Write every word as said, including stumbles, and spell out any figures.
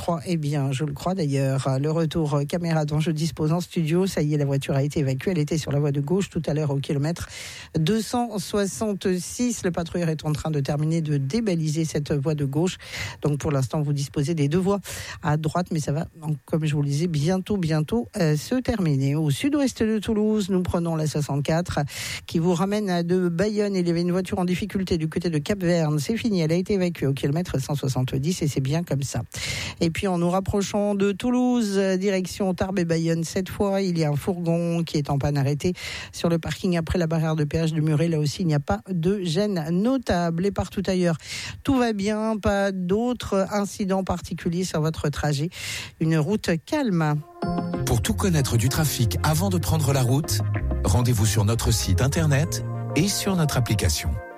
crois, eh bien, je le crois d'ailleurs. Le retour caméra dont je dispose en studio, ça y est, la voiture a été évacuée. Elle était sur la voie de gauche tout à l'heure au kilomètre deux cent soixante-six. Le patrouilleur est en train de terminer de débaliser cette voie de gauche. Donc pour l'instant, vous disposez des deux voies à droite, mais ça va, comme je vous le disais, bientôt, bientôt euh, se terminer. Au sud-ouest de Toulouse, nous prenons la soixante-quatre qui vous ramène de Bayonne. Il y avait une voiture en difficulté du côté de Cap-Verne. C'est fini, elle a été évacuée au kilomètre cent soixante-dix et c'est bien comme ça. Et puis en nous rapprochant de Toulouse, direction Tarbes et Bayonne, cette fois, il y a un fourgon qui est en panne arrêté sur le parking après la barrière de péage de Muret. Là aussi, il n'y a pas de gêne notable. Et partout ailleurs, tout va bien, pas d'autres incidents particuliers sur votre trajet. Une route calme. Pour tout connaître du trafic avant de prendre la route, rendez-vous sur notre site internet et sur notre application.